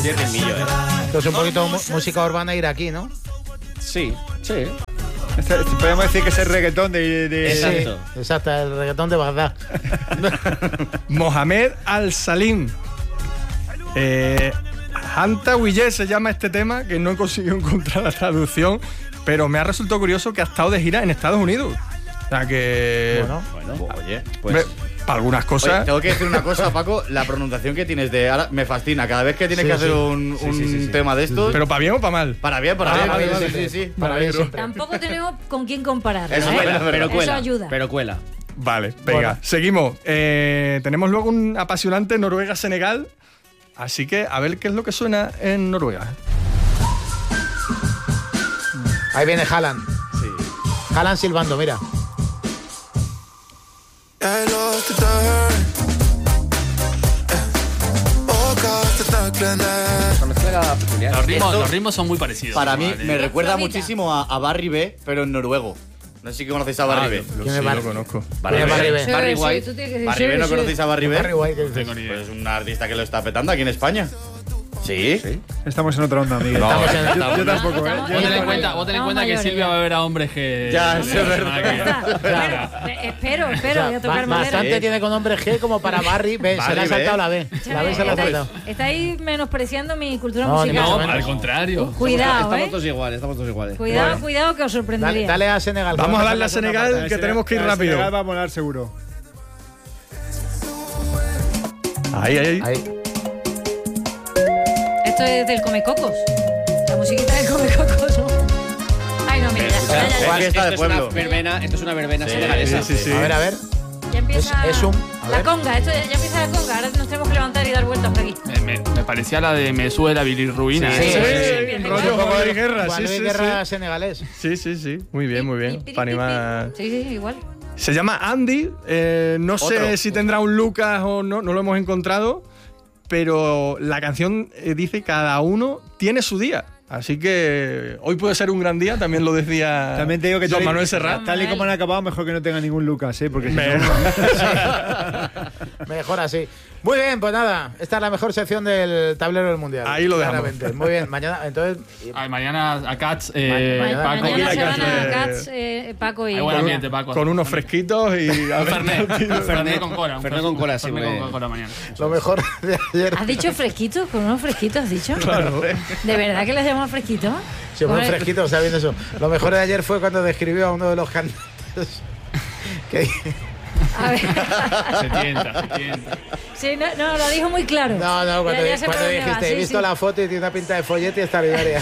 Sí, es ritmillo, Esto es un poquito música urbana iraquí, ¿no? Sí. Podríamos decir que es el reggaetón de... Exacto. Sí, exacto, el reggaetón de Bagdad. Mohamed Al-Salim. Hanta Wille se llama este tema, que no he conseguido encontrar la traducción, pero me ha resultado curioso que ha estado de gira en Estados Unidos. O sea que... Bueno, oye, pues... Para algunas cosas... Oye, tengo que decir una cosa, Paco, la pronunciación que tienes de... Ahora me fascina, cada vez que tienes que hacer un tema de estos... ¿Pero para bien o para mal? Para bien, para bien. Vale. Sí. Para bien siempre. Tampoco tenemos con quién comparar. Eso es verdad, Pero cuela. Eso ayuda. Pero cuela. Vale, venga, Bueno. seguimos. Tenemos luego un apasionante Noruega-Senegal, así que a ver qué es lo que suena en Noruega. Ahí viene Haaland. Sí. Haaland silbando, mira. Los ritmos son muy parecidos. Para mí Vale. me recuerda Flojita. muchísimo a Barry B, pero en noruego. No sé si conocéis a Barry B. ¿Quién es Sí, Barry? lo conozco. Barry ¿Quién es Barry B. B? Barry Sí, White. tú tienes que decir Barry B, ¿no sí. conocéis a Barry B? Barry White, No tengo ni idea. Pues es un artista que lo está petando aquí en España. Sí. Estamos en otra onda, Miguel. No, Yo tampoco, ¿eh? Estamos- Vos ten en Estamos cuenta que mayores Silvia ya. va a ver a hombres que... Ya, eso es verdad. Bueno, espero, O sea, voy a tocar madera. bastante tiene con nombre G como para Barry B. Se le ha Barry saltado B. la B. La B se la ha saltado. Estáis menospreciando mi cultura No, ni musical. mucho No, menos. al contrario. Cuidado, Estamos todos iguales, Cuidado que os sorprendería. Dale a Senegal. Vamos a darle a la segunda Senegal, parte. que tenemos que ir rápido. Senegal va a molar seguro. Ahí. Ahí. Esto es del Comecocos. La musiquita del Comecocos, ¿no? Ay, no, mira, ya. Es fiesta de pueblo. Esto es una verbena senegalesa. Sí. A ver. Ya empieza Es un- a la ver. conga, esto ya empieza la conga. Ahora nos tenemos que levantar y dar vueltas por aquí. Me parecía la de Me sube la bilirruina. Sí, Sí, bien, rollo bien. Juan Luis Guerra. Juan Luis Guerra senegalés. Sí. Muy bien. Para animar. Sí, igual. Se llama Andy. No sé Otro. si tendrá un Lucas o no lo hemos encontrado. Pero la canción dice cada uno tiene su día. Así que hoy puede ser un gran día, también lo decía También te digo que Don tal y- Manuel Serrat. Tal y como han acabado, mejor que no tenga ningún Lucas, ¿eh? Porque si Me- no... Mejor así. Muy bien, pues nada. Esta es la mejor sección del tablero del mundial. Ahí lo dejamos. Claramente. Muy bien. Mañana, entonces. Ay, mañana a Cats, Mañana- Paco. Mañana se van Cats, a Cats, Paco y... Hay buen ambiente, Paco. Con unos fresquitos y a Un ver, Fernet. Fernet con cola. Fernet con cola, sí, Fernet porque- con cola mañana. Lo mejor de ayer. ¿Has dicho fresquitos? ¿Con unos fresquitos has dicho? Claro. ¿De verdad que les llaman fresquitos? Se fue Hombre, fresquito, ¿sabes eso? Lo mejor de ayer fue cuando describió a uno de los cantantes. Que A ver. Se tienta. Sí, no, lo dijo muy claro. no, cuando, Ya sé por cuando dónde va, dijiste, sí, he visto sí. la foto y tiene una pinta de follete extraordinaria.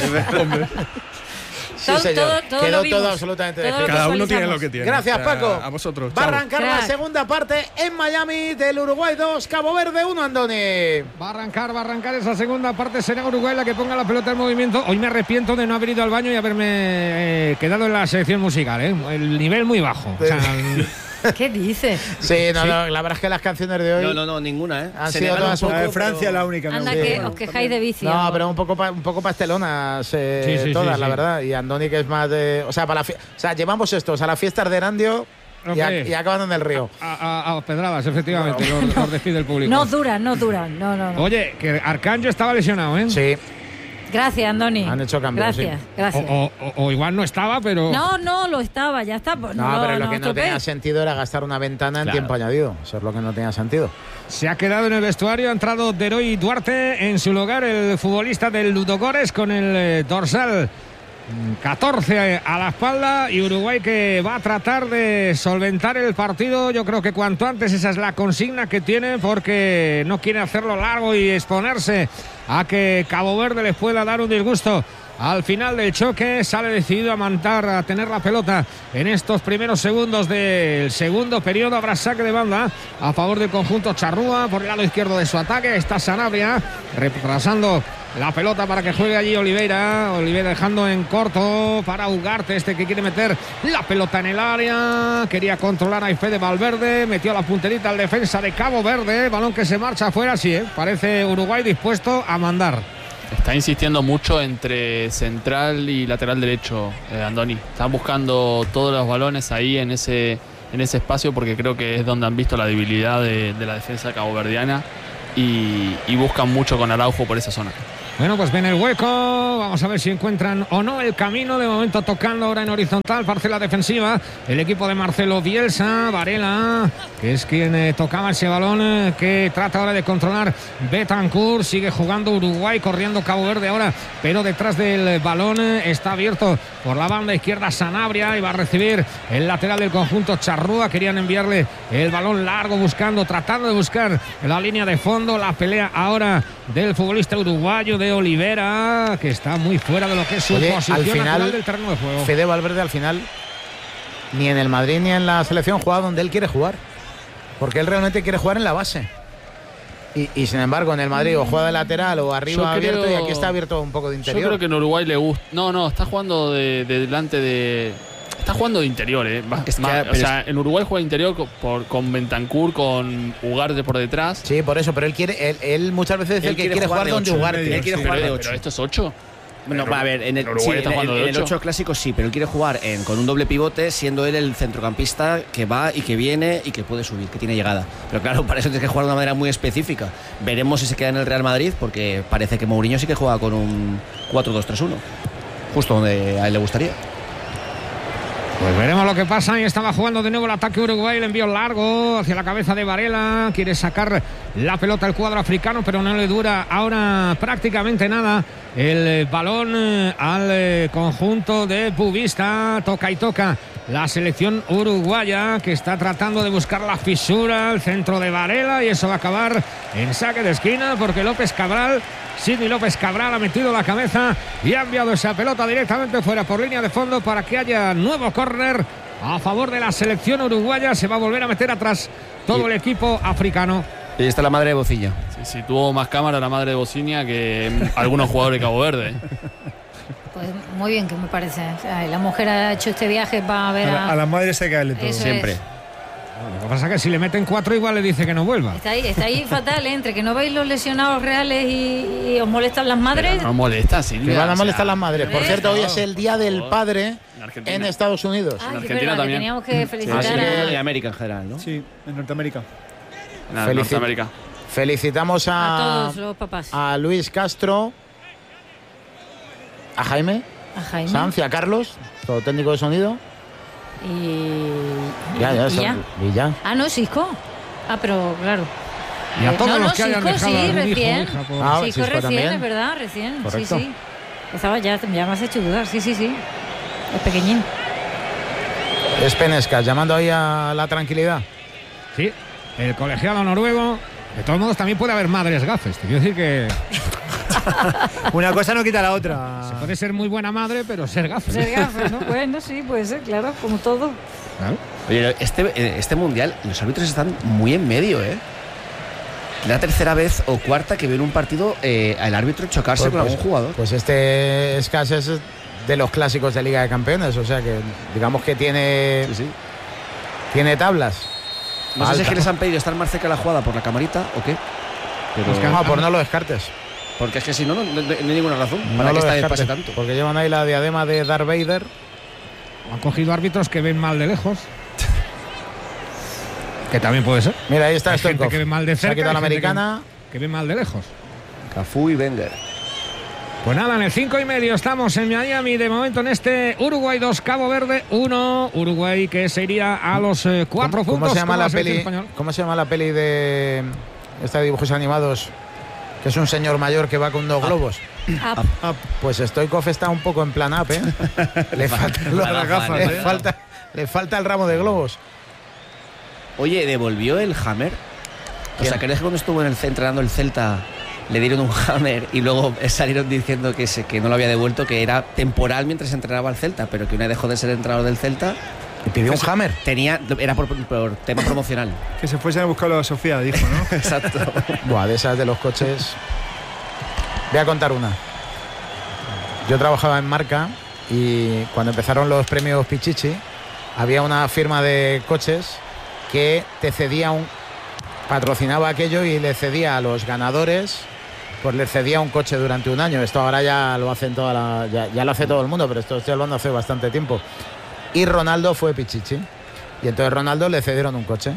Sí, Todo- señor. todo Quedó lo vimos. todo absolutamente Todo lo descrito. cada uno tiene visualizamos. lo que tiene. Gracias, O sea, Paco. A vosotros. Va a Chao. arrancar la Crack. segunda parte en Miami del Uruguay 2, Cabo Verde 1, Andoni. Va a arrancar esa segunda parte. Será Uruguay la que ponga la pelota en movimiento. Hoy me arrepiento de no haber ido al baño y haberme quedado en la sección musical, ¿eh? El nivel muy bajo. O sea, ¿Qué dices? Sí, no, la verdad es que las canciones de hoy No, ninguna, ¿eh? han sido Senegal todas un un La de poco, Francia la única. me Anda gusta. que os quejáis de vicio. No, pero un poco pastelonas Sí, todas, sí, la sí. verdad. Y Andoni, que es más de. O sea, o sea, llevamos estos a las fiestas de Erandio Hombre. y acaban en el río. a pedradas, efectivamente, los despide el público. No duran. No. Oye, que Arcanjo estaba lesionado, ¿eh? Sí, Gracias, Andoni. Han hecho cambios, Gracias. O igual no estaba, pero... No, lo estaba, ya está. Pues no, pero lo que no estropees. tenía sentido era gastar una ventana en Claro. tiempo añadido. Eso es lo que no tenía sentido. Se ha quedado en el vestuario, ha entrado Deroy Duarte en su lugar, el futbolista del Ludogorets con el dorsal 14 a la espalda, y Uruguay que va a tratar de solventar el partido. Yo creo que cuanto antes, esa es la consigna que tiene, porque no quiere hacerlo largo y exponerse a que Cabo Verde les pueda dar un disgusto. Al final del choque sale decidido a tener la pelota en estos primeros segundos del segundo periodo. Habrá saque de banda a favor del conjunto charrúa por el lado izquierdo de su ataque. Está Sanabria retrasando la pelota para que juegue allí Oliveira dejando en corto para Ugarte, este que quiere meter la pelota en el área. Quería controlar a Fede Valverde, metió la punterita al defensa de Cabo Verde, balón que se marcha afuera. Sí, parece Uruguay dispuesto a mandar. Está insistiendo mucho entre central y lateral derecho, Andoni. Están buscando todos los balones ahí en ese espacio, porque creo que es donde han visto la debilidad de la defensa caboverdiana, y buscan mucho con Araujo por esa zona. Bueno, pues ven el hueco. Vamos a ver si encuentran o no el camino. De momento tocando ahora en horizontal, parcela defensiva. El equipo de Marcelo Bielsa. Varela, que es quien tocaba ese balón, que trata ahora de controlar Betancur. Sigue jugando Uruguay, corriendo Cabo Verde ahora, pero detrás del balón está abierto por la banda izquierda Sanabria y va a recibir el lateral del conjunto Charrúa. Querían enviarle el balón largo, tratando de buscar la línea de fondo. La pelea ahora del futbolista uruguayo de Olivera, que está muy fuera de lo que es su posición al final, natural del terreno de juego. Fede Valverde al final ni en el Madrid ni en la selección juega donde él quiere jugar, porque él realmente quiere jugar en la base. Y sin embargo en el Madrid o juega de lateral o arriba abierto, y aquí está abierto un poco de interior. Yo creo que en Uruguay le gusta. No, está jugando de delante de. Está jugando de interior, en Uruguay juega de interior con Bentancur, con Ugarte por detrás. Sí, por eso, pero él muchas veces dice que quiere jugar donde Ugarte. Él quiere jugar de 8. Pero esto es 8. No, a ver, en el 8 clásico sí, pero él quiere jugar con un doble pivote, siendo él el centrocampista que va y que viene y que puede subir, que tiene llegada. Pero claro, para eso tienes que jugar de una manera muy específica. Veremos si se queda en el Real Madrid, porque parece que Mourinho sí que juega con un 4-2-3-1, justo donde a él le gustaría. Pues veremos lo que pasa. Y estaba jugando de nuevo el ataque Uruguay. El envío largo hacia la cabeza de Varela. Quiere sacar la pelota al cuadro africano, pero no le dura ahora prácticamente nada el balón al conjunto de Pubista. Toca y toca la selección uruguaya, que está tratando de buscar la fisura al centro de Varela, y eso va a acabar en saque de esquina, porque Sidney López Cabral ha metido la cabeza y ha enviado esa pelota directamente fuera por línea de fondo para que haya nuevo córner a favor de la selección uruguaya. Se va a volver a meter atrás todo el equipo africano. Y está la madre de Bocilla. Sí, tuvo más cámara la madre de Bociña que algunos jugadores de Cabo Verde. Pues muy bien, que me parece. O sea, la mujer ha hecho este viaje para ver a las madres hay que darle todo. Siempre. Lo que pasa es que si le meten 4 igual le dice que no vuelva. Está ahí fatal, ¿eh? Entre que no veis los lesionados reales y os molestan las madres. Pero no molesta, Silvia. Que van a molestar las madres. Por cierto, hoy es el Día del Padre en Estados Unidos. Ah, en que Argentina también. Teníamos que felicitar En América en general, ¿no? Sí, en Norteamérica. En Norteamérica. Felicitamos a todos los papás. A Luis Castro, a Jaime Sanz y a Carlos, todo técnico de sonido. Y ya. Ah, no, Cisco. Ah, pero claro. Y a todos los que hayan Cisco, dejado sí, a recién. Cisco Cisco recién, también. es verdad, recién. Correcto. Sí. Estaba ya me has hecho dudar, sí. Es pequeñín. Es Penescas, llamando ahí a la tranquilidad. Sí, el colegiado noruego. De todos modos, también puede haber madres gafes. Te quiero decir que Una cosa no quita la otra. se puede ser muy buena madre, pero ser gafes. Ser gafas, ¿no? Bueno, sí, puede ser, claro, como todo. Claro. Oye, este mundial, los árbitros están muy en medio, ¿eh? La tercera vez o cuarta que veo en un partido al árbitro chocarse con algún jugador. Pues este Escas es de los clásicos de Liga de Campeones, o sea que digamos que tiene tablas. No sé si es que les han pedido estar más cerca de la jugada por la camarita o qué. Pero Por no lo descartes. porque es que si no hay ninguna razón No para que lo esta vez descartes, pase tanto. porque llevan ahí la diadema de Darth Vader. Han cogido árbitros que ven mal de lejos. Que también puede ser. Mira, ahí está Hay gente Stoichkov. que ve mal de Se ha cerca. quitado la hay gente americana. que ve mal de lejos. Cafú y Wenger. Pues nada, en el 5:30 estamos en Miami. De momento en este Uruguay 2, Cabo Verde 1. Uruguay que se iría a los 4 puntos. ¿Cómo se llama con la selección peli? española. ¿Cómo se llama la peli de esta de dibujos animados? Que es un señor mayor que va con 2 globos. Pues Stoichkov está un poco en plan up, ¿eh? Le falta el ramo de globos. Oye, ¿devolvió el Hammer? O sea, ¿crees que cuando estuvo entrenando el Celta le dieron un Hammer y luego salieron diciendo que no lo había devuelto, que era temporal mientras entrenaba al Celta, pero que una vez dejó de ser entrenador del Celta? ¿Y pidió un Hammer? Era por tema promocional. Que se fuesen a buscarlo a Sofía, dijo, ¿no? Exacto. Buah, de esas de los coches. Voy a contar una. Yo trabajaba en Marca y cuando empezaron los premios Pichichi había una firma de coches que te cedía patrocinaba aquello y le cedía a los ganadores, pues le cedía un coche durante un año. Esto ahora ya lo hacen ya lo hace todo el mundo, pero esto estoy hablando hace bastante tiempo. Y Ronaldo fue Pichichi y entonces Ronaldo le cedieron un coche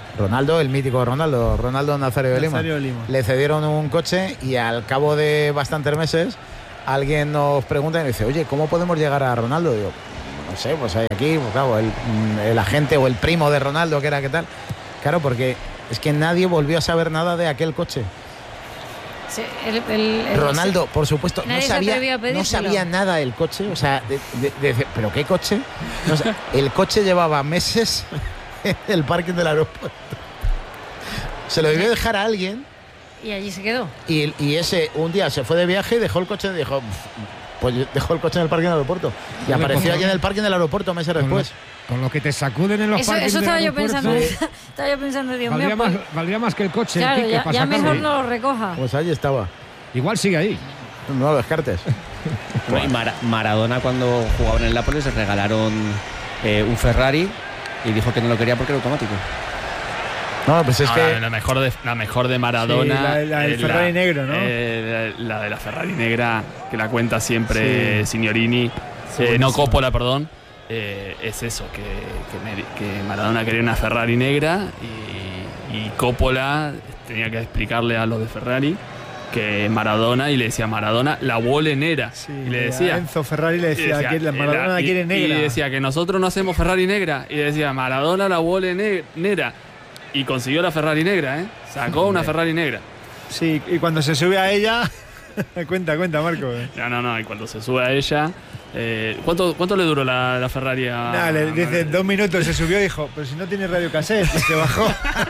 Ronaldo, el mítico Ronaldo Nazario de Lima. Le cedieron un coche y al cabo de bastantes meses alguien nos pregunta y dice, oye, ¿cómo podemos llegar a Ronaldo? Digo, no sé, pues hay aquí, pues claro, el agente o el primo de Ronaldo, que era qué tal. Claro, porque es que nadie volvió a saber nada de aquel coche. Sí, Ronaldo, por supuesto, no sabía nada del coche, o sea, ¿pero qué coche? No, el coche llevaba meses en el parking del aeropuerto. Se lo debió dejar a alguien. Y allí se quedó. Y ese un día se fue de viaje y dejó el coche, pues dejó el coche en el parking del aeropuerto. Y apareció allí en el parking del aeropuerto meses después. Con lo que te sacuden en los parkings. Eso estaba yo pensando. Estaba yo pensando, Dios mío. Valdría más que el coche. Claro, el ya mejor no lo recoja. Pues allí estaba. Igual sigue ahí. No lo descartes. Maradona, cuando jugaba en el Nápoles, le regalaron un Ferrari y dijo que no lo quería porque era automático. No, pues es que la mejor de Maradona, sí, la del Ferrari negro, ¿no? La de la Ferrari negra, que la cuenta siempre Signorini, no Coppola, perdón. Es eso, que Maradona quería una Ferrari negra y Coppola tenía que explicarle a los de Ferrari que Maradona, y le decía Maradona la vuole nera. Sí, y le decía Enzo Ferrari le decía que la Maradona la quiere negra. Y decía que nosotros no hacemos Ferrari negra. Y decía Maradona la vuole nera. Y consiguió la Ferrari negra, sacó una Ferrari negra. Sí, y cuando se sube a ella. cuenta, Marco. No, y cuando se sube a ella. ¿Cuánto le duró la Ferrari a.? Nada, le dice 2 minutos, se subió y dijo, pero si no tiene radio cassette, y se bajó.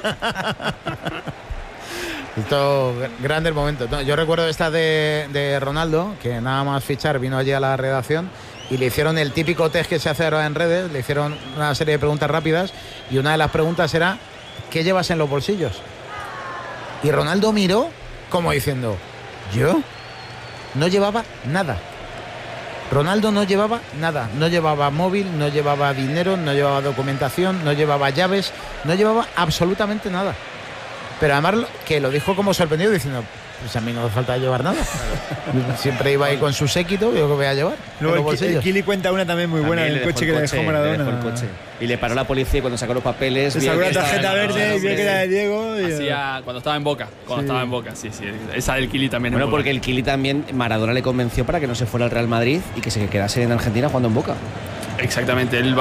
Esto, grandes momentos. No, yo recuerdo esta de Ronaldo, que nada más fichar vino allí a la redacción y le hicieron el típico test que se hace ahora en redes, le hicieron una serie de preguntas rápidas y una de las preguntas era ¿qué llevas en los bolsillos? Y Ronaldo miró como diciendo, ¿yo? No llevaba nada. Ronaldo no llevaba nada, no llevaba móvil, no llevaba dinero, no llevaba documentación, no llevaba llaves, no llevaba absolutamente nada. Pero además que lo dijo como sorprendido diciendo, pues a mí no me falta llevar nada. Siempre iba ahí con su séquito, yo que voy a llevar. Luego el Kili cuenta una también muy buena del coche que le dejó Maradona. Y le paró la policía y cuando sacó los papeles. Le sacó la tarjeta verde y vio que era de Diego. Cuando estaba en Boca. Sí. Esa del Kili también. Bueno, porque el Kili también, Maradona le convenció para que no se fuera al Real Madrid y que se quedase en Argentina jugando en Boca. Exactamente, él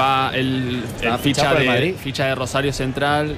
ficha de Rosario Central.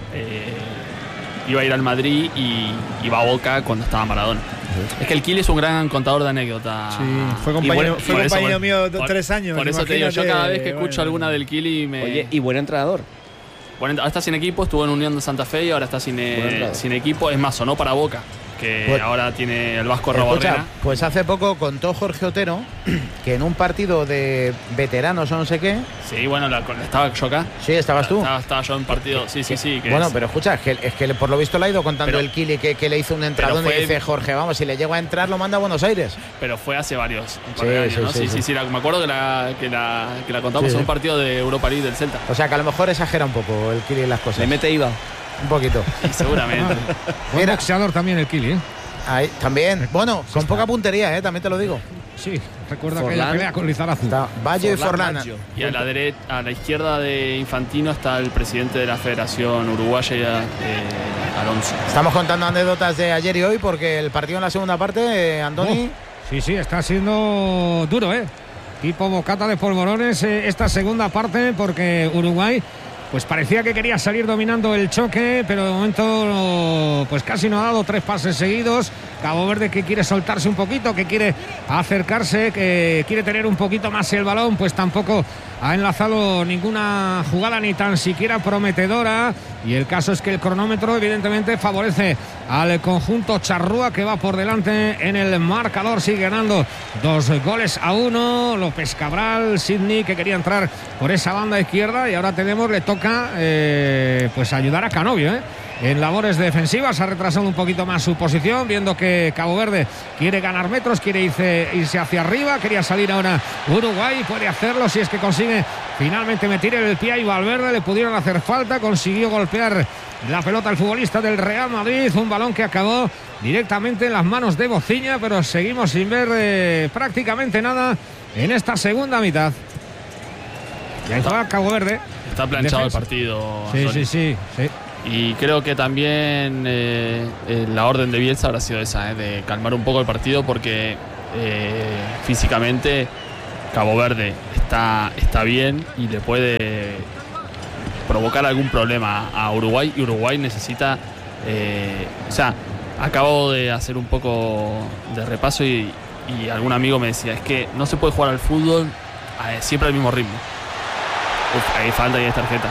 Iba a ir al Madrid y va a Boca cuando estaba Maradona. Es que el Kili es un gran contador de anécdotas. Sí, fue compañero mío 3 años. Por eso te digo, yo cada vez que escucho alguna del Kili me... Oye, y buen entrenador. Ahora está sin equipo, estuvo en Unión de Santa Fe y ahora está sin equipo. Es más, sonó para Boca, que ahora tiene el Vasco Robarrena. Pues hace poco contó Jorge Otero que en un partido de veteranos o no sé qué. Sí, bueno, estaba yo acá. Sí, estabas tú. Estaba yo en partido, sí. Bueno, pero escucha, es que por lo visto le ha ido contando el Kili que le hizo un entradón y dice Jorge, vamos, si le llego a entrar lo manda a Buenos Aires. Pero fue hace varios años, ¿no? Sí, me acuerdo que la contamos en un partido de Europa League del Celta. O sea, que a lo mejor exagera un poco el Kili en las cosas. Le mete IVA. Un poquito. Sí, seguramente. Buen boxeador también el Kili, Ahí, también. Bueno, con poca puntería, también te lo digo. Sí, recuerda aquella pelea con Lizarazu. Baggio y Forlán. Y a la izquierda de Infantino está el presidente de la Federación Uruguaya, Alonso. Estamos contando anécdotas de ayer y hoy porque el partido en la segunda parte, Andoni. Sí, está siendo duro, Tipo bocata de polvorones esta segunda parte porque Uruguay pues parecía que quería salir dominando el choque, pero de momento pues casi no ha dado 3 pases seguidos. Cabo Verde que quiere soltarse un poquito, que quiere acercarse, que quiere tener un poquito más el balón, pues tampoco ha enlazado ninguna jugada ni tan siquiera prometedora. Y el caso es que el cronómetro evidentemente favorece al conjunto charrúa, que va por delante en el marcador, sigue ganando 2-1. López Cabral, Sidney, que quería entrar por esa banda izquierda, y ahora le toca pues ayudar a Canovio, en labores defensivas. Ha retrasado un poquito más su posición, viendo que Cabo Verde quiere ganar metros, quiere irse hacia arriba. Quería salir ahora Uruguay, puede hacerlo si es que consigue finalmente meter el pie y Valverde. Le pudieron hacer falta, consiguió golpear la pelota al futbolista del Real Madrid, un balón que acabó directamente en las manos de Bociña, pero seguimos sin ver prácticamente nada en esta segunda mitad. Y ahí está Cabo Verde. Está planchado el partido. Sí. Y creo que también la orden de Bielsa habrá sido esa, de calmar un poco el partido, porque físicamente Cabo Verde está bien y le puede provocar algún problema a Uruguay, y Uruguay necesita, acabo de hacer un poco de repaso y algún amigo me decía, es que no se puede jugar al fútbol siempre al mismo ritmo. Hay falta y hay tarjeta.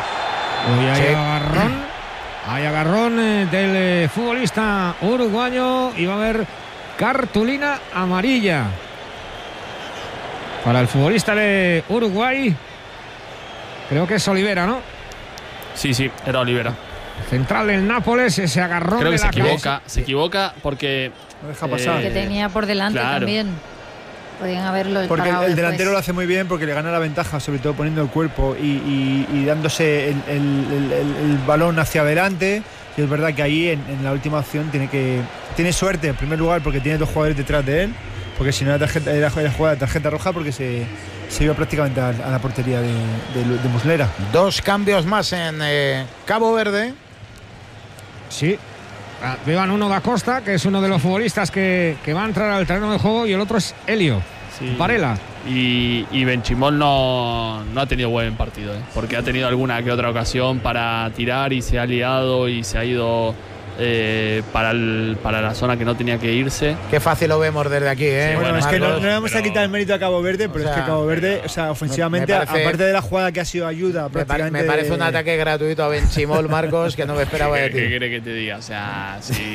Hay agarrón del futbolista uruguayo y va a haber cartulina amarilla para el futbolista de Uruguay. Creo que es Olivera, ¿no? Sí, era Olivera. Central del Nápoles, ese agarrón. Creo que se equivoca porque no deja pasar. Que tenía por delante también. Podían haberlo porque parado el delantero después. lo hace muy bien, porque le gana la ventaja, sobre todo poniendo el cuerpo y dándose el balón hacia adelante. Y es verdad que ahí en la última acción tiene suerte en primer lugar, porque tiene 2 jugadores detrás de él, porque si no era jugada de tarjeta roja, porque se iba prácticamente a la portería de Muslera. 2 cambios más en Cabo Verde. Sí. Llevan uno da Costa, que es uno de los futbolistas que va a entrar al terreno de juego, y el otro es Helio Varela. Y Benchimol no ha tenido buen partido, porque ha tenido alguna que otra ocasión para tirar y se ha liado y se ha ido para la zona que no tenía que irse. Qué fácil lo vemos desde aquí, ¿eh? Sí, bueno, es que no le vamos a pero... quitar el mérito a Cabo Verde, pero es que Cabo Verde, ofensivamente, aparte de la jugada que ha sido ayuda, prácticamente... Me parece un ataque gratuito a Benchimol, Marcos, que no me esperaba de ti. ¿Qué quiere que te diga? O sea,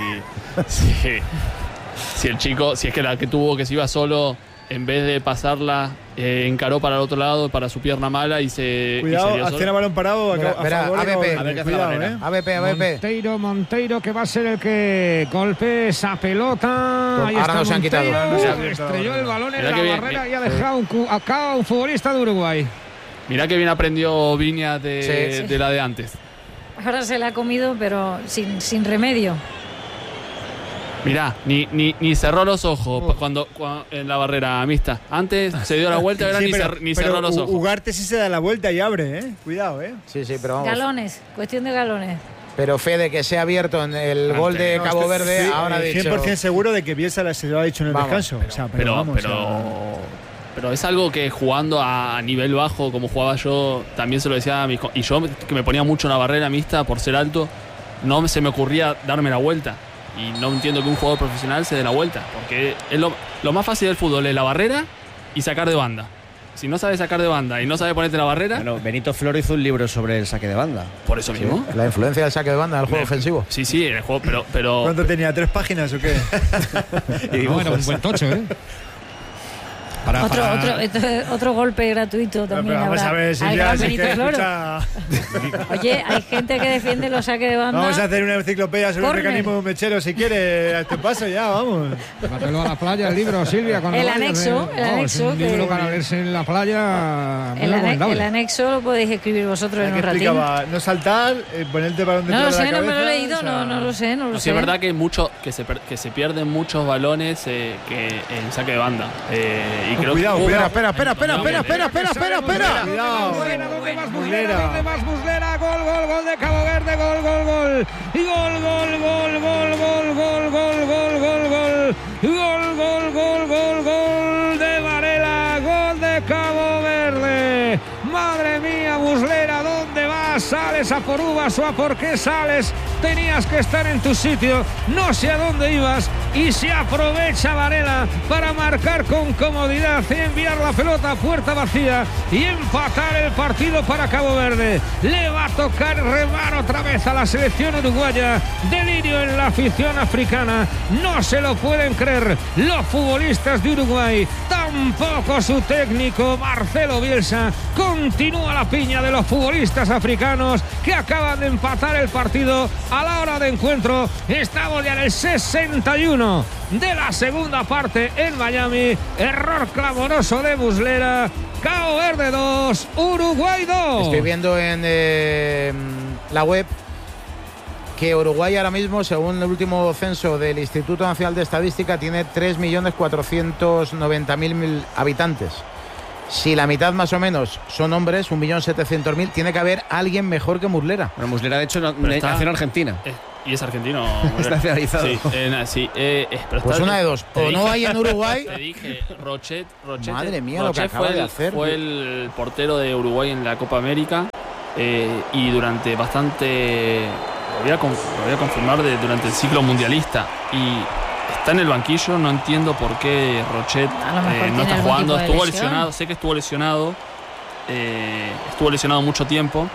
si el chico, si es que la que tuvo, que se iba solo, en vez de pasarla, encaró para el otro lado, para su pierna mala y se... Cuidado, acción a balón parado. ABP. Monteiro, que va a ser el que golpee esa pelota. Ahí ahora está no se han quitado. Estrelló el balón en la barrera y ha dejado acá un futbolista de Uruguay. Mirá que bien aprendió Viña de la de antes. Ahora se la ha comido, pero sin remedio. Mirá, ni cerró los ojos cuando en la barrera mixta. Antes se dio la vuelta, ahora ni cerró los ojos. Ugarte sí se da la vuelta y abre, Cuidado, Sí, pero vamos. Galones, cuestión de galones. Pero Fede, que se ha abierto en el gol de Cabo Verde, ahora ha dicho... 100% seguro de que Bielsa se lo ha dicho en el descanso. Pero es algo que jugando a nivel bajo, como jugaba yo, también se lo decía a mis... Y yo, que me ponía mucho en la barrera mixta por ser alto, no se me ocurría darme la vuelta. Y no entiendo que un jugador profesional se dé la vuelta, porque es lo más fácil del fútbol es la barrera y sacar de banda. Si no sabes sacar de banda y no sabes ponerte en la barrera... Bueno, Benito Floro hizo un libro sobre el saque de banda. Por eso mismo. La influencia del saque de banda en el juego ofensivo. Sí, en el juego, pero... ¿Cuánto tenía? ¿3 páginas o qué? Bueno, un buen tocho, Otro golpe gratuito también. Vamos a ver, Oye, hay gente que defiende los saques de banda. Vamos a hacer una enciclopedia sobre un mecanismo mechero, si quiere. A este paso ya, vamos. Llévatelo a la playa, el libro, Silvia. El anexo. Es un libro para leerse en la playa. El anexo lo podéis escribir vosotros en un ratito. No saltar, ponerte para donde no lo sé, la cabeza, no me lo he leído, no lo sé. Es verdad que se pierden muchos balones que en saque de banda. Cuidado, espera. ¿Dónde vas, Muslera? Gol de Cabo Verde, gol. Y gol de Varela, gol de Cabo Verde. Madre mía, Muslera, ¿dónde vas? ¿Sales a por uvas o a por qué sales? Tenías que estar en tu sitio, no sé a dónde ibas, y se aprovecha Varela para marcar con comodidad y enviar la pelota a puerta vacía y empatar el partido para Cabo Verde. Le va a tocar remar otra vez a la selección uruguaya. Delirio en la afición africana, no se lo pueden creer los futbolistas de Uruguay, tampoco su técnico Marcelo Bielsa. Continúa la piña de los futbolistas africanos que acaban de empatar el partido a la hora de encuentro. Estamos ya en el 61 de la segunda parte en Miami. Error clamoroso de Muslera. Cabo Verde 2, Uruguay 2. Estoy viendo en la web que Uruguay ahora mismo, según el último censo del Instituto Nacional de Estadística, tiene 3.490.000 habitantes. Si la mitad más o menos son hombres, 1.700.000, tiene que haber alguien mejor que Muslera. Bueno, Muslera, de hecho, nació en Argentina. Y es argentino. Está nacionalizado. Sí, pero pues una de dos. O no hay en Uruguay. Te dije, Rochet. Madre mía, lo que acaba de hacer. Fue el portero de Uruguay en la Copa América. Y durante bastante. Lo voy a confirmar durante el ciclo mundialista. Y está en el banquillo. No entiendo por qué Rochet no está jugando. Estuvo lesionado. Sé que estuvo lesionado. Estuvo lesionado mucho tiempo.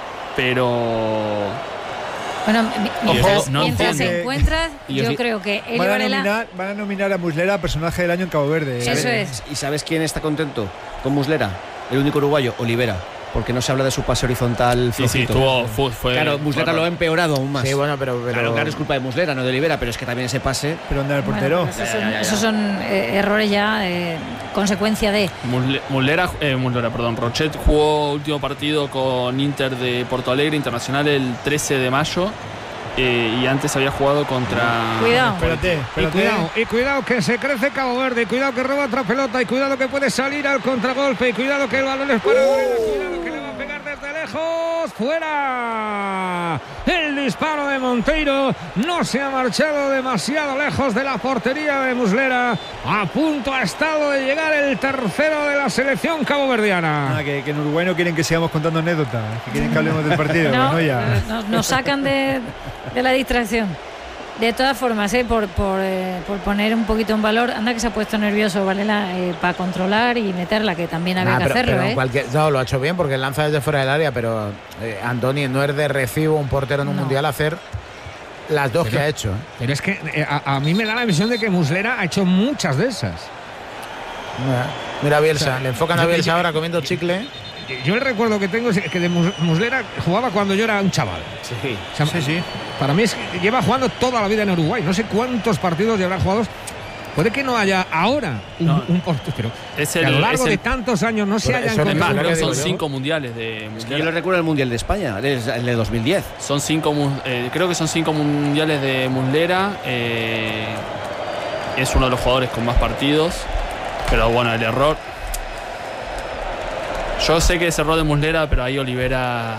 Pero. Bueno, mientras se encuentra, yo creo que Elio Varela van a nominar a Muslera personaje del año en Cabo Verde. Eso es. ¿Y sabes quién está contento con Muslera? El único uruguayo, Olivera. Porque no se habla de su pase horizontal flojito. Sí, fue claro, Muslera lo ha empeorado aún más. Sí, bueno, pero claro, es culpa de Muslera, no de Olivera, pero es que también ese pase. ¿Pero dónde el portero? Bueno, esos son errores ya, consecuencia de. Rochet jugó último partido con Inter de Porto Alegre Internacional el 13 de mayo. Y antes había jugado contra. Cuidado. Y cuidado que se crece Cabo Verde. Cuidado que roba otra pelota. Y cuidado que puede salir al contragolpe. Y cuidado que el balón es para Varela. Cuidado que le va a pegar desde lejos. ¡Fuera! El disparo de Monteiro no se ha marchado demasiado lejos de la portería de Muslera. A punto ha estado de llegar el tercero de la selección caboverdiana. Que en Uruguay no quieren que sigamos contando anécdotas. Que quieren que hablemos del partido. Nos sacan de la distracción. De todas formas, por poner un poquito en valor, anda que se ha puesto nervioso Varela para controlar y meterla, que también había que hacerlo. No, lo ha hecho bien porque lanza desde fuera del área, pero Andoni no es de recibo un portero en un mundial hacer las dos que ha hecho. Pero es que a mí me da la impresión de que Muslera ha hecho muchas de esas. Mira a Bielsa, le enfocan a Bielsa ahora comiendo chicle. Yo el recuerdo que tengo es que de Muslera jugaba cuando yo era un chaval. Sí. O sea, sí. Para mí es que lleva jugando toda la vida en Uruguay. No sé cuántos partidos ya habrá jugado. Puede que no haya ahora un portero, pero a lo largo de tantos años no se hayan encontrado. Creo que son 5 mundiales de Muslera. Yo lo recuerdo el Mundial de España, el de 2010. Son 5, creo que son 5 mundiales de Muslera. Es uno de los jugadores con más partidos. Pero bueno, el error. Yo sé que es error de Muslera, pero ahí Olivera.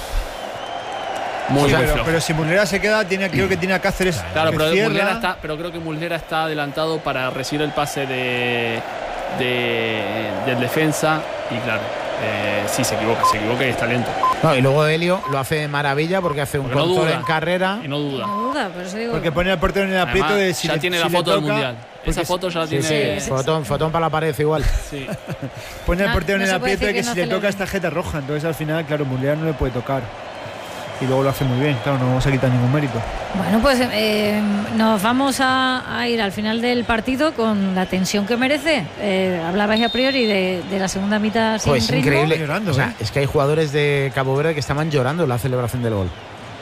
Muy flojo. Pero si Muslera se queda, creo que tiene a Cáceres. Claro, pero creo que Muslera está adelantado para recibir el pase del defensa. Y claro, sí, se equivoca y es talento. No, y luego Elio lo hace de maravilla porque hace un control en carrera. Y no duda. Pero eso digo. Porque pone al portero en el aprieto. Además, de si ya le, tiene si la foto del toca, mundial. Esa foto ya la tiene. Sí. Fotón para la pared igual. Sí. Pone al portero en el se puede aprieto de que decir si que le no toca celebra. esta tarjeta roja. Entonces al final, claro, Muslera no le puede tocar. Y luego lo hace muy bien. Claro, no vamos a quitar ningún mérito. Bueno, pues nos vamos a ir al final del partido con la tensión que merece. Hablabais a priori de la segunda mitad sin Pues ritmo. increíble. Llorando, o sea, es que hay jugadores de Cabo Verde que estaban llorando en la celebración del gol.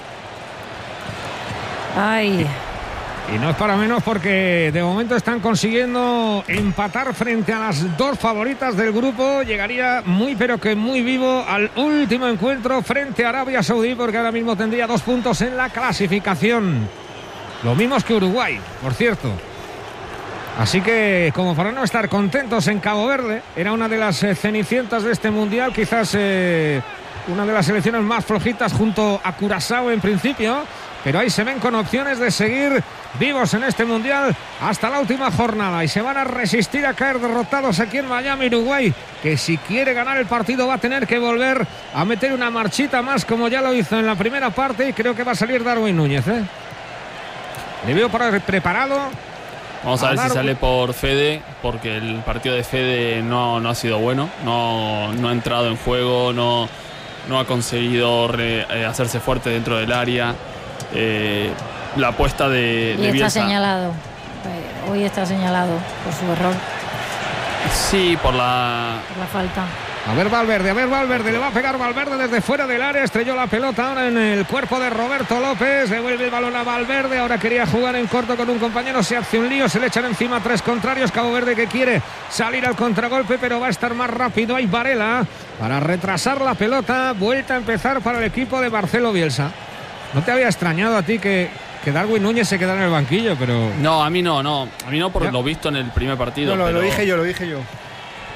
Ay. Y no es para menos porque de momento están consiguiendo empatar frente a las dos favoritas del grupo. Llegaría muy pero que muy vivo al último encuentro frente a Arabia Saudí, porque ahora mismo tendría 2 puntos en la clasificación. Lo mismo que Uruguay, por cierto. Así que como para no estar contentos en Cabo Verde, era una de las cenicientas de este mundial, quizás una de las selecciones más flojitas junto a Curazao en principio. Pero ahí se ven con opciones de seguir vivos en este mundial hasta la última jornada. Y se van a resistir a caer derrotados aquí en Miami, Uruguay, que si quiere ganar el partido va a tener que volver a meter una marchita más, como ya lo hizo en la primera parte. Y creo que va a salir Darwin Núñez. Le veo preparado. Vamos a ver si sale por Fede, porque el partido de Fede no ha sido bueno. No ha entrado en juego, no ha conseguido hacerse fuerte dentro del área. La apuesta de Bielsa. Está señalado. Hoy está señalado por su error. Sí, por la falta. A ver Valverde, le va a pegar Valverde desde fuera del área, estrelló la pelota ahora en el cuerpo de Roberto López, devuelve el balón a Valverde, ahora quería jugar en corto con un compañero, se hace un lío, se le echan encima 3 contrarios, Cabo Verde que quiere salir al contragolpe, pero va a estar más rápido, hay Varela para retrasar la pelota, vuelta a empezar para el equipo de Marcelo Bielsa. ¿No te había extrañado a ti que Darwin Núñez se quedara en el banquillo? Pero no, a mí no por lo visto en el primer partido. No, lo dije yo.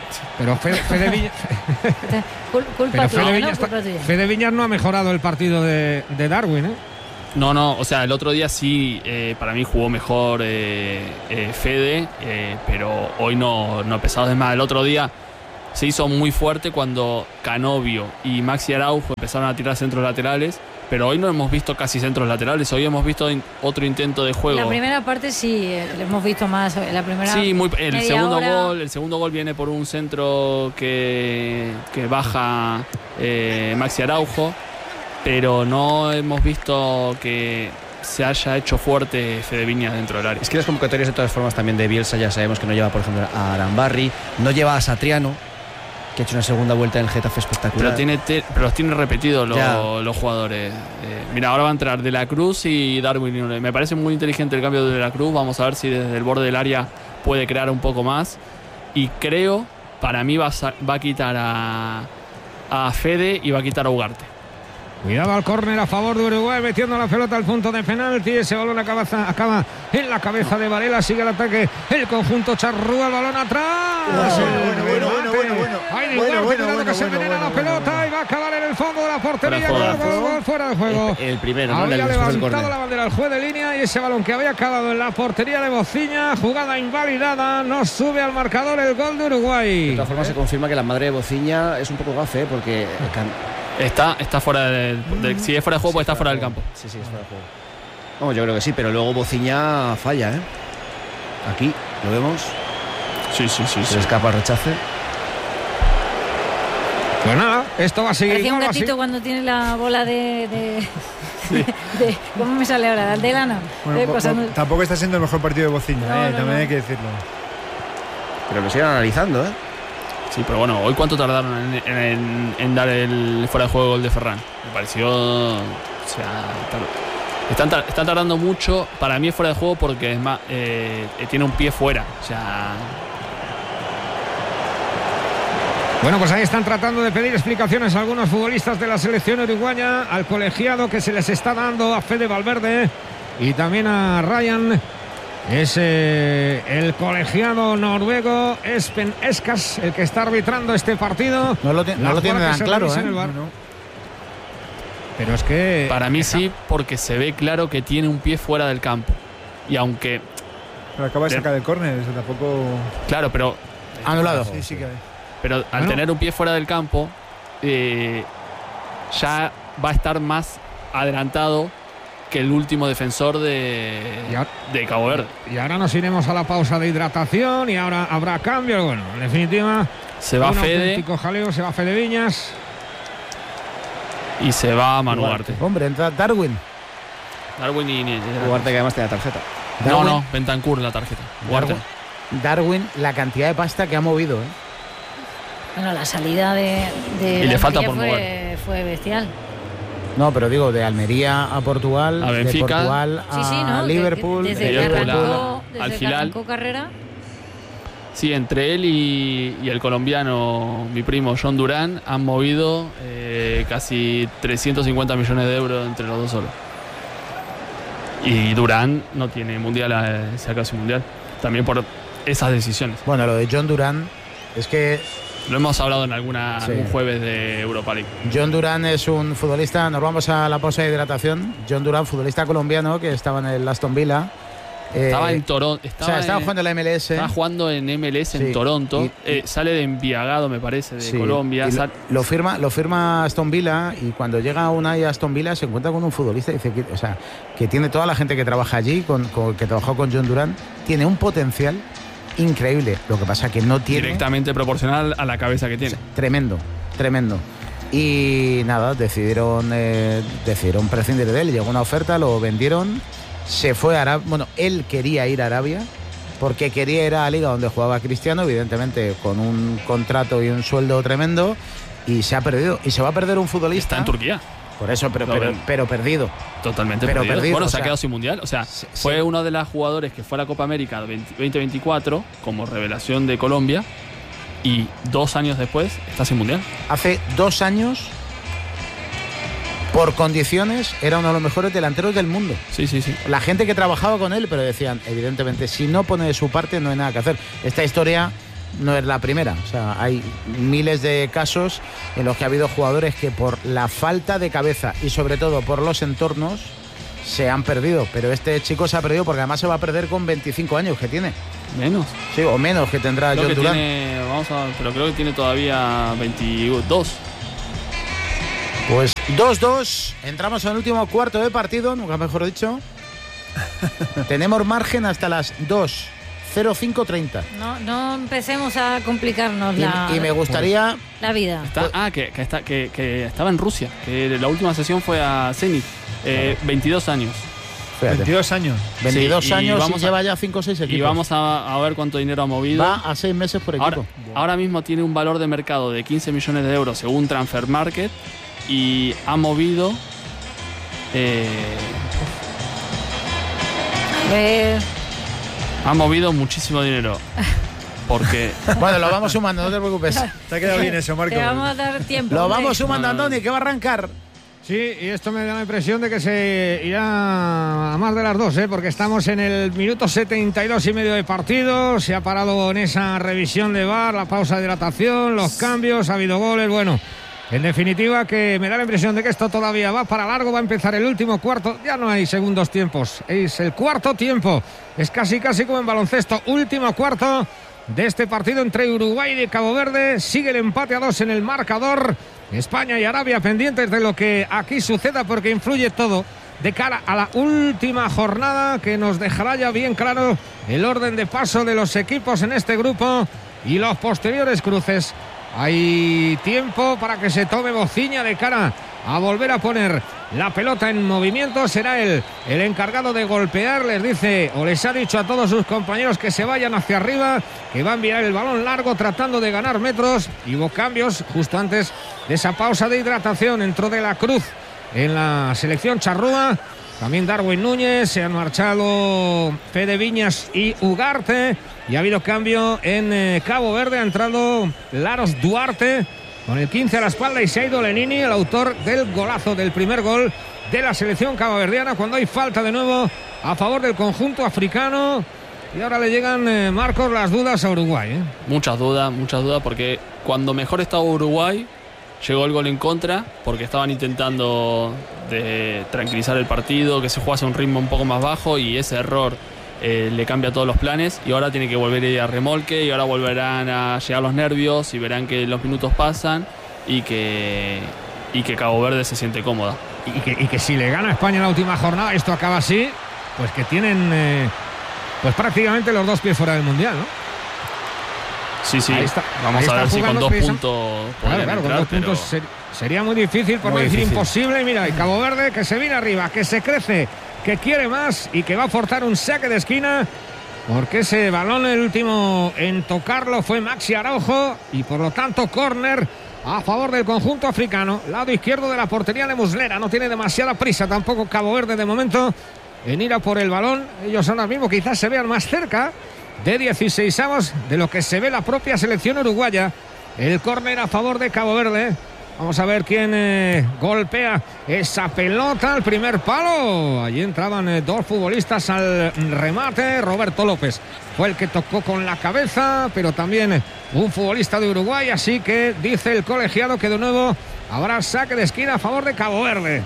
Pero Fede Viñas. Culpa tuya, ¿no? Fede Viñas no ha mejorado el partido de Darwin, ¿eh? No, o sea, el otro día sí, para mí jugó mejor Fede, pero hoy no ha pesado. Es más, el otro día se hizo muy fuerte cuando Canovio y Maxi Araujo empezaron a tirar centros laterales, pero hoy no hemos visto casi centros laterales, hoy hemos visto otro intento de juego. La primera parte sí, lo hemos visto más, la primera. Sí, el segundo gol viene por un centro que baja Maxi Araujo, pero no hemos visto que se haya hecho fuerte Fede Viñas dentro del área. Es que las convocatorias de todas formas también de Bielsa ya sabemos que no lleva, por ejemplo, a Arambarri, no lleva a Satriano, que ha hecho una segunda vuelta en el Getafe espectacular. Pero los tiene repetidos los jugadores. Mira, ahora va a entrar De la Cruz y Darwin. Me parece muy inteligente el cambio de la Cruz. Vamos a ver si desde el borde del área puede crear un poco más. Y creo, para mí va a quitar a Fede y va a quitar a Ugarte. Cuidado al córner a favor de Uruguay, metiendo la pelota al punto de penalti. Ese balón acaba en la cabeza de Varela. Sigue el ataque el conjunto charrúa, el balón atrás. Bueno, que se envenena la pelota y va a acabar en el fondo de la portería. Fuera de juego. El primero, ¿no? Había levantado la bandera el juez de línea y ese balón que había acabado en la portería de Bociña, jugada invalidada, no sube al marcador el gol de Uruguay. De todas formas se confirma que la madre de Bociña es un poco gafe, porque Está fuera si es fuera de juego, pues está fuera del campo. Sí, es fuera de juego. Vamos, yo creo que sí, pero luego Bociña falla, ¿eh? Aquí, ¿lo vemos? Sí. Se le escapa el rechace. Pues nada, esto va a seguir. Parecía un gatito cuando tiene la bola de ¿cómo me sale ahora? De lana. Bueno, tampoco está siendo el mejor partido de Bociña, también hay que decirlo. Pero lo siguen analizando, ¿eh? Sí, pero bueno, hoy cuánto tardaron en dar el fuera de juego gol de Ferran. Me pareció, o sea, están tardando mucho. Para mí es fuera de juego porque es más, tiene un pie fuera. O sea. Bueno, pues ahí están tratando de pedir explicaciones a algunos futbolistas de la selección uruguaya, al colegiado que se les está dando a Fede Valverde y también a Ryan. Es el colegiado noruego Espen Eskas el que está arbitrando este partido. No lo tiene tan claro, ¿eh? Pero es que... Para mí sí, porque se ve claro que tiene un pie fuera del campo. Y aunque... Pero acaba de sacar el córner, eso tampoco... Claro, pero... Anulado. Sí que hay. Pero al tener un pie fuera del campo, ya va a estar más adelantado que el último defensor de Cabo Verde. Y ahora nos iremos a la pausa de hidratación y ahora habrá cambio. Bueno, en definitiva, se va Fede. Auténtico jaleo, se va Fede Viñas. Y se va Manu Ugarte. Hombre, entra Darwin. Y Ugarte, que además tiene la tarjeta. No, Bentancur la tarjeta. Darwin, la cantidad de pasta que ha movido, ¿eh? Bueno, la salida de y le falta por fue bestial. No, pero digo, de Almería a Portugal, a Benfica, de Portugal a Liverpool, desde que arrancó carrera. Sí, entre él y el colombiano, mi primo John Durán, han movido casi 350 millones de euros entre los dos solos. Y Durán no tiene mundial, se acabó su mundial. También por esas decisiones. Bueno, lo de John Durán es que... Lo hemos hablado en algún jueves de Europa League. John Durán es un futbolista, nos vamos a la pausa de hidratación. John Durán, futbolista colombiano que estaba en el Aston Villa. Estaba en Toronto. Estaba jugando en la MLS. Estaba jugando en MLS en Toronto. Sale de Envigado, me parece, de Colombia. Lo firma Aston Villa y cuando llega Unai a Aston Villa se encuentra con un futbolista y dice que tiene toda la gente que trabaja allí, que trabajó con John Durán, tiene un potencial increíble. Lo que pasa que no tiene... Directamente proporcional a la cabeza que tiene. Tremendo. Y nada, decidieron prescindir de él. Llegó una oferta, lo vendieron. Se fue a Arabia. Bueno, él quería ir a Arabia porque quería ir a la liga donde jugaba Cristiano, evidentemente con un contrato y un sueldo tremendo, y se ha perdido. Y se va a perder un futbolista. Está en Turquía. Por eso, pero perdido. Totalmente perdido. Bueno, se ha quedado sin mundial. O sea, fue uno de los jugadores que fue a la Copa América 2024 como revelación de Colombia, y 2 años después está sin mundial. Hace 2 años, por condiciones, era uno de los mejores delanteros del mundo. Sí. La gente que trabajaba con él, pero decían, evidentemente, si no pone de su parte no hay nada que hacer. Esta historia no es la primera. O sea, hay miles de casos en los que ha habido jugadores que por la falta de cabeza y sobre todo por los entornos se han perdido. Pero este chico se ha perdido porque además se va a perder con 25 años que tiene. ¿Menos? Sí, o menos que tendrá John Durán. Pero creo que tiene todavía 22. Pues 2-2. Entramos en el último cuarto de partido, nunca mejor dicho. Tenemos margen hasta las 2:05:30. No empecemos a complicarnos y me gustaría la vida. Que estaba en Rusia, que la última sesión fue a Zenit. 22 años. Fíjate. 22 años. 22 Sí, años y lleva ya 5 o 6 equipos. Y vamos a ver cuánto dinero ha movido. Va a 6 meses por equipo. Ahora mismo tiene un valor de mercado de 15 millones de euros según Transfer Market y ha movido... ha movido muchísimo dinero. Porque... Bueno, lo vamos sumando, no te preocupes. Te ha quedado bien eso, Marco. Te vamos a dar tiempo. Lo vamos sumando, Andoni, que va a arrancar. Sí, y esto me da la impresión de que se irá a más de las 2, porque estamos en el minuto 72 y medio de partido. Se ha parado en esa revisión de VAR, la pausa de hidratación, los cambios, ha habido goles. Bueno, en definitiva, que me da la impresión de que esto todavía va para largo. Va a empezar el último cuarto. Ya no hay segundos tiempos, es el cuarto tiempo. Es casi como en baloncesto. Último cuarto de este partido entre Uruguay y Cabo Verde. Sigue el empate a 2 en el marcador. España y Arabia pendientes de lo que aquí suceda, porque influye todo de cara a la última jornada, que nos dejará ya bien claro el orden de paso de los equipos en este grupo y los posteriores cruces. Hay tiempo para que se tome bociña de cara a volver a poner la pelota en movimiento. Será él el encargado de golpear. Les dice, o les ha dicho a todos sus compañeros que se vayan hacia arriba, que va a enviar el balón largo tratando de ganar metros. Y hubo cambios justo antes de esa pausa de hidratación. Entró De la Cruz en la selección charrúa, también Darwin Núñez, se han marchado Fede Viñas y Ugarte, y ha habido cambio en Cabo Verde. Ha entrado Laros Duarte con el 15 a la espalda y se ha ido Lenini, el autor del golazo del primer gol de la selección caboverdiana, cuando hay falta de nuevo a favor del conjunto africano. Y ahora le llegan, Marcos, las dudas a Uruguay. Muchas dudas, porque cuando mejor estaba Uruguay llegó el gol en contra, porque estaban intentando tranquilizar el partido, que se jugase a un ritmo un poco más bajo, y ese error le cambia todos los planes, y ahora tiene que volver a ir a remolque, y ahora volverán a llegar los nervios y verán que los minutos pasan y que Cabo Verde se siente cómoda. Y que si le gana a España en la última jornada, esto acaba así, pues que tienen pues prácticamente los 2 pies fuera del Mundial, ¿no? Sí, vamos a ver si con 2 puntos podrían entrar, con 2 puntos sería muy difícil, por no decir imposible. Mira, y Cabo Verde que se viene arriba, que se crece, que quiere más y que va a forzar un saque de esquina, porque ese balón, el último en tocarlo, fue Maxi Araujo, y por lo tanto córner a favor del conjunto africano. Lado izquierdo de la portería de Muslera. No tiene demasiada prisa tampoco Cabo Verde de momento en ir a por el balón. Ellos ahora mismo quizás se vean más cerca de 16avos de lo que se ve la propia selección uruguaya. El córner a favor de Cabo Verde. Vamos a ver quién golpea esa pelota al primer palo. Allí entraban 2 futbolistas al remate. Roberto López fue el que tocó con la cabeza, pero también un futbolista de Uruguay. Así que dice el colegiado que de nuevo habrá saque de esquina a favor de Cabo Verde.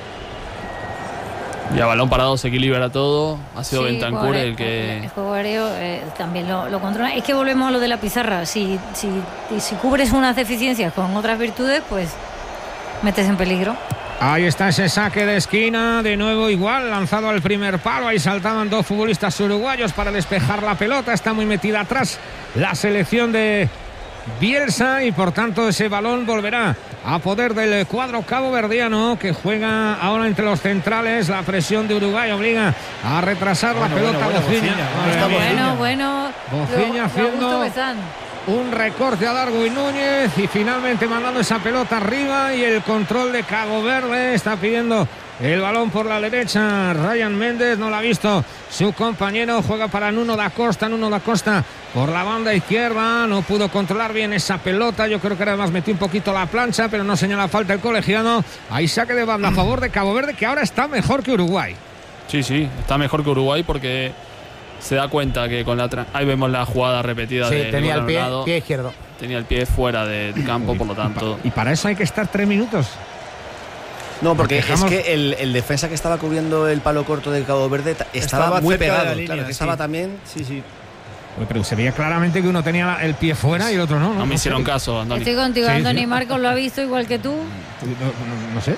Y a balón parado se equilibra todo. Ha sido Bentancur el que... El juego aéreo también lo controla. Es que volvemos a lo de la pizarra. Si cubres unas deficiencias con otras virtudes, pues metes en peligro. Ahí está ese saque de esquina. De nuevo igual, lanzado al primer palo. Ahí saltaban 2 futbolistas uruguayos para despejar la pelota. Está muy metida atrás la selección de Bielsa, y por tanto ese balón volverá a poder del cuadro caboverdiano, que juega ahora entre los centrales. La presión de Uruguay obliga a retrasar la pelota. Bociña haciendo un recorte a Darwin Núñez y finalmente mandando esa pelota arriba, y el control de Cabo Verde. Está pidiendo el balón por la derecha Ryan Méndez, no lo ha visto su compañero. Juega para Nuno da Costa por la banda izquierda, no pudo controlar bien esa pelota. Yo creo que además metió un poquito la plancha, pero no señala falta el colegiado. Hay saque de banda a favor de Cabo Verde, que ahora está mejor que Uruguay. Sí, está mejor que Uruguay, porque se da cuenta que con ahí vemos la jugada repetida. Sí, tenía el pie izquierdo. Tenía el pie fuera del campo, por lo tanto. Y para eso hay que estar 3 minutos. No, porque es que el defensa que estaba cubriendo el palo corto del Cabo Verde estaba muy pegado. Claro, que estaba también. Sí. Pero se veía claramente que uno tenía el pie fuera y el otro no. No me hicieron caso, Andoni. Estoy contigo, Andoni. Marcos lo ha visto igual que tú. No sé.